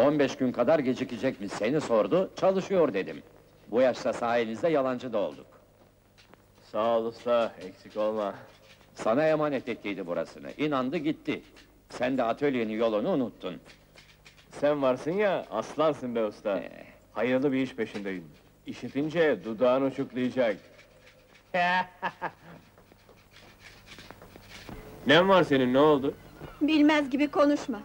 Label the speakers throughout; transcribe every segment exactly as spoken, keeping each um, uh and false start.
Speaker 1: On beş gün kadar gecikecekmiş, seni sordu, çalışıyor dedim. Bu yaşta sayenizde yalancı da olduk.
Speaker 2: Sağ ol usta, eksik olma.
Speaker 1: Sana emanet ettiydi burasını, inandı gitti. Sen de atölyenin yolunu unuttun.
Speaker 2: Sen varsın ya, aslansın be usta.
Speaker 1: Ee.
Speaker 2: Hayırlı bir iş peşindeyim. İşitince dudağın uçuklayacak. Ne var senin, ne oldu?
Speaker 3: Bilmez gibi konuşma.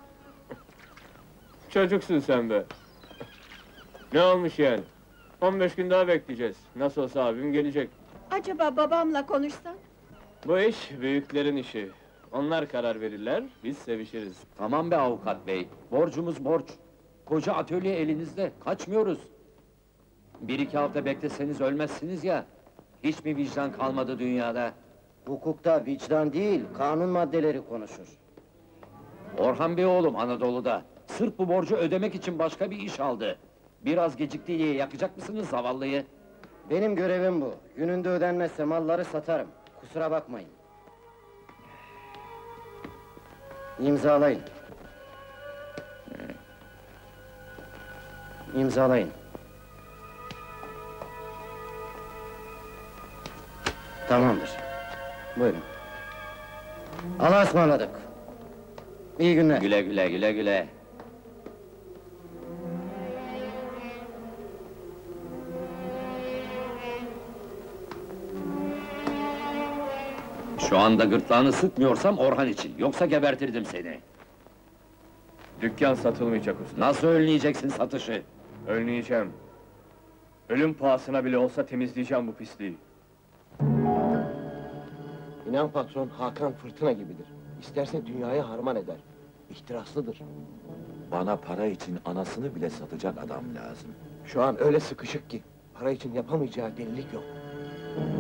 Speaker 2: Çocuksun sen be! Ne olmuş yani? On beş gün daha bekleyeceğiz. Nasıl olsa abim gelecek.
Speaker 3: Acaba babamla konuşsan?
Speaker 2: Bu iş büyüklerin işi. Onlar karar verirler, biz sevişiriz.
Speaker 1: Tamam be avukat bey, borcumuz borç. Koca atölye elinizde, kaçmıyoruz. Bir iki hafta bekleseniz ölmezsiniz ya. Hiç mi vicdan kalmadı dünyada?
Speaker 4: Hukukta vicdan değil, kanun maddeleri konuşur.
Speaker 1: Orhan Bey oğlum Anadolu'da. Sırf bu borcu ödemek için başka bir iş aldı. Biraz gecikti diye yakacak mısınız zavallıyı?
Speaker 4: Benim görevim bu. Gününde ödenmezse malları satarım. Kusura bakmayın. İmzalayın. İmzalayın. Tamamdır. Buyurun. Allah'a ısmarladık. İyi günler.
Speaker 1: Güle güle, güle güle. Şu anda gırtlağını sıkmıyorsam Orhan için, yoksa gebertirdim seni.
Speaker 2: Dükkan satılmayacak usta.
Speaker 1: Nasıl önleyeceksin satışı?
Speaker 2: Önleyeceğim. Ölüm pahasına bile olsa temizleyeceğim bu pisliği.
Speaker 5: İnan patron, Hakan fırtına gibidir. İsterse dünyayı harman eder. İhtiraslıdır.
Speaker 6: Bana para için anasını bile satacak adam lazım.
Speaker 5: Şu an öyle sıkışık ki, para için yapamayacağı delilik yok.